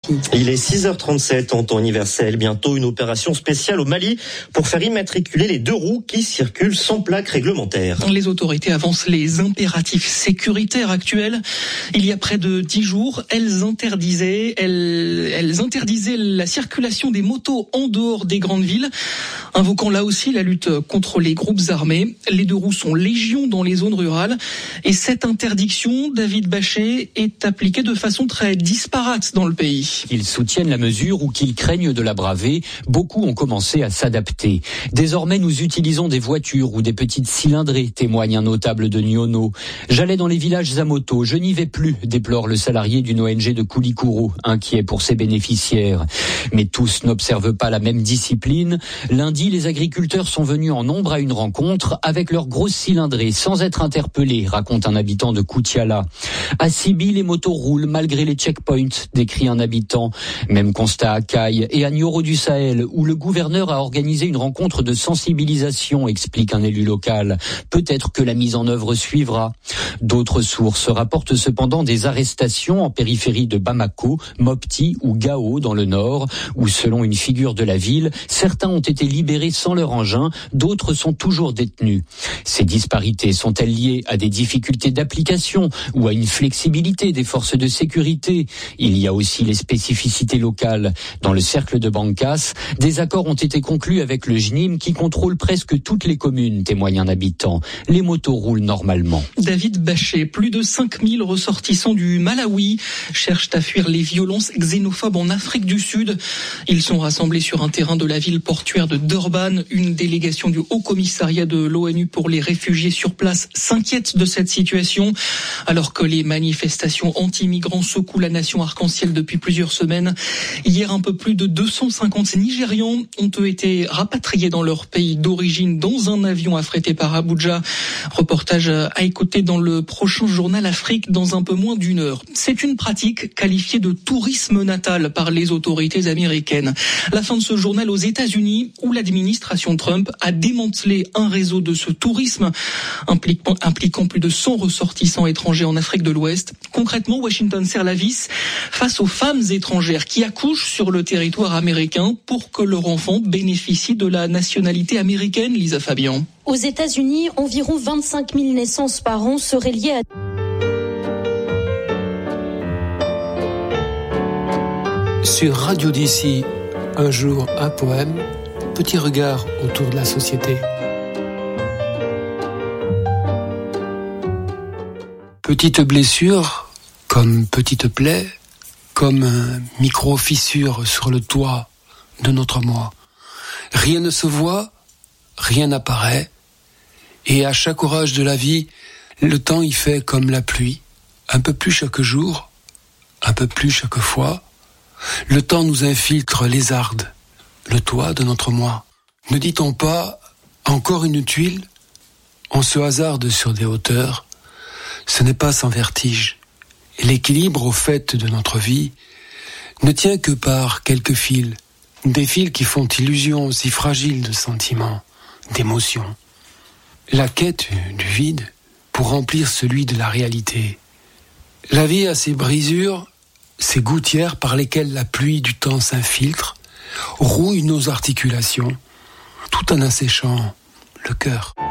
Marty. Il est 6h37 en temps universel. Bientôt une opération spéciale au Mali pour faire immatriculer les 2 roues qui circulent sans plaque réglementaire. Les autorités avancent les impératifs sécuritaires actuels. Il y a près de 10 jours, elles interdisaient la circulation des motos en dehors des grandes villes, invoquant là aussi la lutte contre les groupes armés. Les 2 roues sont légion dans les zones rurales et cette interdiction, David Bachet, est appliquée de façon très disparate dans le pays. Qu'ils soutiennent la mesure ou qu'ils craignent de la braver, beaucoup ont commencé à s'adapter. Désormais, nous utilisons des voitures ou des petites cylindrées, témoigne un notable de Nyono. J'allais dans les villages à moto, je n'y vais plus, déplore le salarié d'une ONG de Koulikoro, inquiet pour ses bénéficiaires. Mais tous n'observent pas la même discipline. Lundi, les agriculteurs sont venus en nombre à une rencontre avec leurs grosses cylindrées, sans être interpellés, raconte un habitant de Koutiala. À Sibi, les motos roulent malgré les checkpoints, décrit un habitant. Même constat à Caille et à Nioro du Sahel, où le gouverneur a organisé une rencontre de sensibilisation, explique un élu local. Peut-être que la mise en œuvre suivra. D'autres sources rapportent cependant des arrestations en périphérie de Bamako, Mopti ou Gao dans le nord, où selon une figure de la ville, certains ont été libérés sans leur engin, d'autres sont toujours détenus. Ces disparités sont-elles liées à des difficultés d'application ou à une flexibilité des forces de sécurité? Il y a aussi les spécificités locales. Dans le cercle de Bankas, des accords ont été conclus avec le JNIM qui contrôle presque toutes les communes, témoigne un habitant. Les motos roulent normalement. David Bachet, plus de 5000 ressortissants du Malawi cherchent à fuir les violences xénophobes en Afrique du Sud. Ils sont rassemblés sur un terrain de la ville portuaire de Durban. Une délégation du Haut-Commissariat de l'ONU pour les réfugiés sur place s'inquiète de cette situation. Alors que les manifestations anti-migrants secouent la nation arc-en-ciel depuis plusieurs semaines, hier un peu plus de 250 Nigérians ont été rapatriés dans leur pays d'origine dans un avion affrété par Abuja. Reportage à écouter dans le prochain journal Afrique dans un peu moins d'une heure. C'est une pratique qualifiée de tourisme natal par les autorités américaines. La fin de ce journal aux États-Unis où l'administration Trump a démantelé un réseau de ce tourisme impliquant plus de 100 ressortissants étrangers en Afrique de l'Ouest. Concrètement, Washington serre la vis face aux femmes étrangères qui accouchent sur le territoire américain pour que leur enfant bénéficie de la nationalité américaine, Lisa Fabian. Aux États-Unis, environ 25 000 naissances par an seraient liées à... Sur Radio d'ici, un jour, un poème, petit regard autour de la société. Petite blessure, comme petite plaie, comme micro-fissure sur le toit de notre moi. Rien ne se voit, rien n'apparaît, et à chaque orage de la vie, le temps y fait comme la pluie, un peu plus chaque jour, un peu plus chaque fois. Le temps nous infiltre, lézarde, le toit de notre moi. Ne dit-on pas, encore une tuile? On se hasarde sur des hauteurs. Ce n'est pas sans vertige. Et l'équilibre au fait de notre vie ne tient que par quelques fils. Des fils qui font illusion si fragiles de sentiments, d'émotions. La quête du vide pour remplir celui de la réalité. La vie a ses brisures, ces gouttières par lesquelles la pluie du temps s'infiltre, rouille nos articulations, tout en asséchant le cœur.